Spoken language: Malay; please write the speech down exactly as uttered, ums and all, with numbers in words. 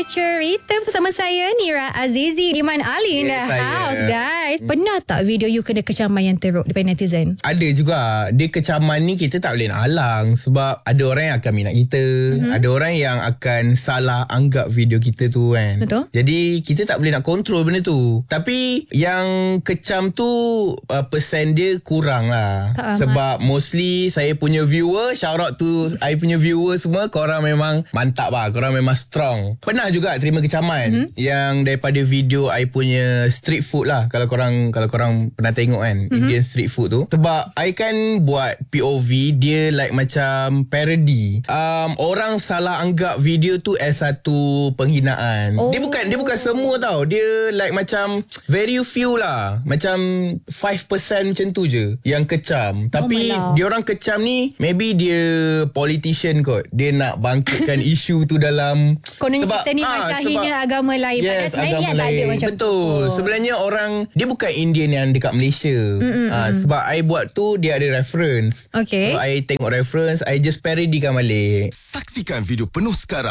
Cerita bersama saya Nira Azizi, Iman Ali in the Yeah, saya. house guys. Pernah tak video you kena kecaman yang teruk daripada netizen? Ada juga. Dia kecaman ni kita tak boleh nak halang. Sebab ada orang yang akan minat kita, mm-hmm. ada orang yang akan salah anggap video kita tu kan. Betul. Jadi kita tak boleh nak kontrol benda tu. Tapi yang kecam tu uh, persen dia kurang lah. Tak Sebab amat. Mostly saya punya viewer, shout out to I punya viewer semua, korang memang mantap lah. Korang memang strong. Pernah juga terima kecaman mm-hmm. yang daripada video I punya street food lah. Kalau korang kalau korang pernah tengok kan, mm-hmm. Indian street food tu. Sebab I kan buat P O V, dia like macam parody. Um, orang salah anggap video tu as satu penghinaan. Oh. Dia bukan dia bukan semua tau. Dia like macam very few lah. Macam five percent macam tu je yang kecam. Tapi oh dia orang kecam ni maybe dia politician kot. Dia nak bangkitkan isu tu dalam konon sebab, kita ni ah, macam hina agama lain. Yes, padahal agama lain. Tak ada macam betul. tu. Sebenarnya orang dia bukan Indian yang dekat Malaysia. Ah, sebab I buat tu dia ada reference. Okay. So I tengok reference, I just parodykan balik. Saksikan video penuh sekarang